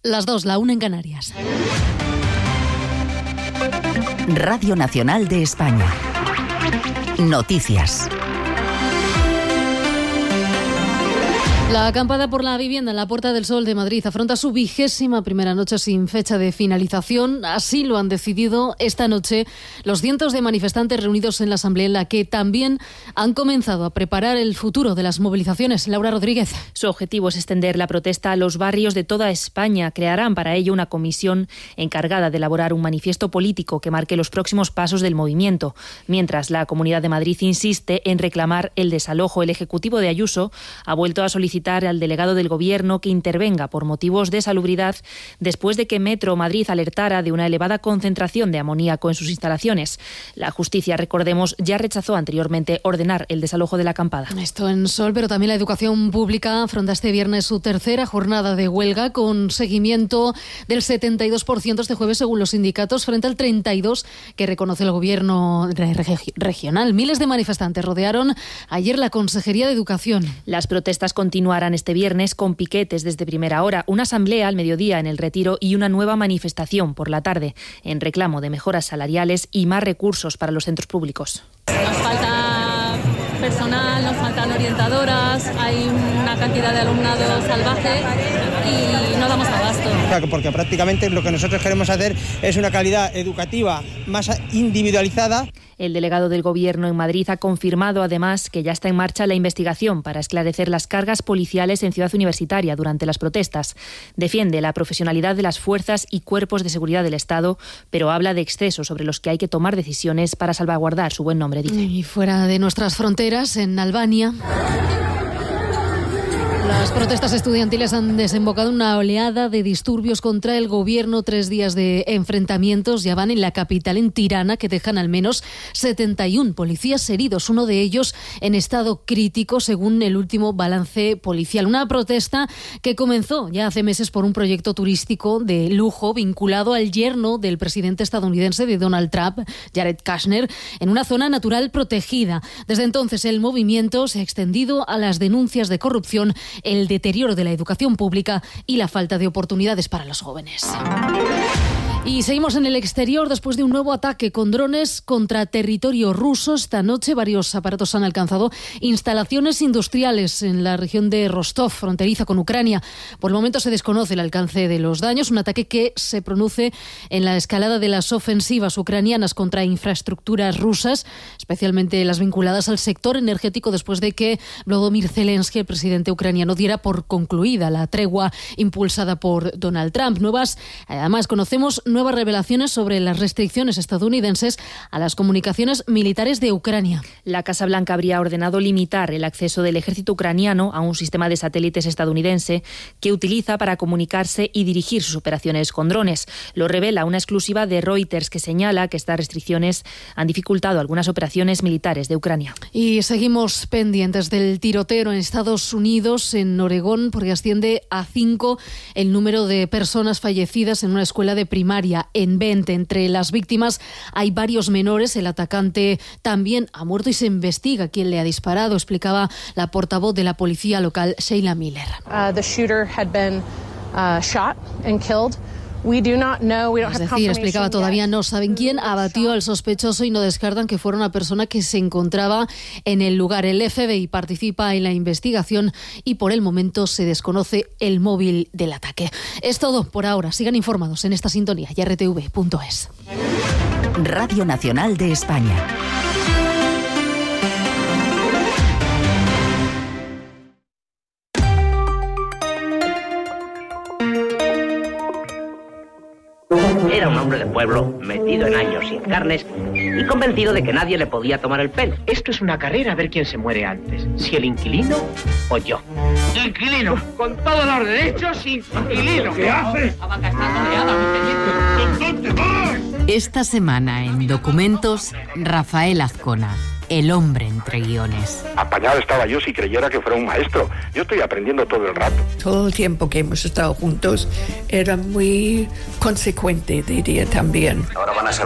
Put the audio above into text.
las 2, la 1 en Canarias. Radio Nacional de España. Noticias. La acampada por la vivienda en la Puerta del Sol de Madrid afronta su 21ª noche sin fecha de finalización. Así lo han decidido esta noche los cientos de manifestantes reunidos en la Asamblea, en la que también han comenzado a preparar el futuro de las movilizaciones. Laura Rodríguez. Su objetivo es extender la protesta a los barrios de toda España. Crearán para ello una comisión encargada de elaborar un manifiesto político que marque los próximos pasos del movimiento. Mientras la Comunidad de Madrid insiste en reclamar el desalojo, el Ejecutivo de Ayuso ha vuelto a solicitar al delegado del Gobierno que intervenga por motivos de salubridad después de que Metro Madrid alertara de una elevada concentración de amoníaco en sus instalaciones. La justicia, recordemos, ya rechazó anteriormente ordenar el desalojo de la acampada. Esto en Sol, pero también la educación pública afronta este viernes su tercera jornada de huelga con seguimiento del 72% este jueves según los sindicatos frente al 32% que reconoce el Gobierno regional. Miles de manifestantes rodearon ayer la Consejería de Educación. Las protestas continuarán este viernes con piquetes desde primera hora, una asamblea al mediodía en el Retiro y una nueva manifestación por la tarde en reclamo de mejoras salariales y más recursos para los centros públicos. Nos falta personal, nos faltan orientadoras, hay una cantidad de alumnado salvaje y no damos abasto. Claro, porque prácticamente lo que nosotros queremos hacer es una calidad educativa más individualizada. El delegado del Gobierno en Madrid ha confirmado además que ya está en marcha la investigación para esclarecer las cargas policiales en Ciudad Universitaria durante las protestas. Defiende la profesionalidad de las fuerzas y cuerpos de seguridad del Estado, pero habla de excesos sobre los que hay que tomar decisiones para salvaguardar su buen nombre, dice. Y fuera de nuestras fronteras, en Albania, las protestas estudiantiles han desembocado en una oleada de disturbios contra el gobierno. 3 días de enfrentamientos ya van en la capital, en Tirana, que dejan al menos 71 policías heridos, uno de ellos en estado crítico, según el último balance policial. Una protesta que comenzó ya hace meses por un proyecto turístico de lujo vinculado al yerno del presidente estadounidense de Donald Trump, Jared Kushner, en una zona natural protegida. Desde entonces el movimiento se ha extendido a las denuncias de corrupción, el deterioro de la educación pública y la falta de oportunidades para los jóvenes. Y seguimos en el exterior después de un nuevo ataque con drones contra territorio ruso. Esta noche varios aparatos han alcanzado instalaciones industriales en la región de Rostov, fronteriza con Ucrania. Por el momento se desconoce el alcance de los daños. Un ataque que se produce en la escalada de las ofensivas ucranianas contra infraestructuras rusas, especialmente las vinculadas al sector energético, después de que Volodymyr Zelensky, el presidente ucraniano, diera por concluida la tregua impulsada por Donald Trump. Además, conocemos nuevas revelaciones sobre las restricciones estadounidenses a las comunicaciones militares de Ucrania. La Casa Blanca habría ordenado limitar el acceso del ejército ucraniano a un sistema de satélites estadounidense que utiliza para comunicarse y dirigir sus operaciones con drones. Lo revela una exclusiva de Reuters que señala que estas restricciones han dificultado algunas operaciones militares de Ucrania. Y seguimos pendientes del tiroteo en Estados Unidos, en Oregón, porque asciende a 5 el número de personas fallecidas en una escuela de primaria en Bend. Entre las víctimas hay varios menores. El atacante también ha muerto y se investiga quién le ha disparado, explicaba la portavoz de la policía local, Sheila Miller. The shooter had been shot and killed. Es decir, explicaba, todavía no saben quién abatió al sospechoso y no descartan que fuera una persona que se encontraba en el lugar. El FBI participa en la investigación y por el momento se desconoce el móvil del ataque. Es todo por ahora. Sigan informados en esta sintonía y rtv.es. Radio Nacional de España. Era un hombre de pueblo, metido en años sin carnes y convencido de que nadie le podía tomar el pelo. Esto es una carrera a ver quién se muere antes, si el inquilino o yo. ¡Inquilino! Con todos los derechos, inquilino. ¿Qué haces? La vaca está toreada, mi teniente. ¿Dónde vas? Esta semana en Documentos, Rafael Azcona, el hombre entre guiones. Apañado estaba yo si creyera que fuera un maestro. Yo estoy aprendiendo todo el rato. Todo el tiempo que hemos estado juntos era muy consecuente, diría también. Ahora van a ser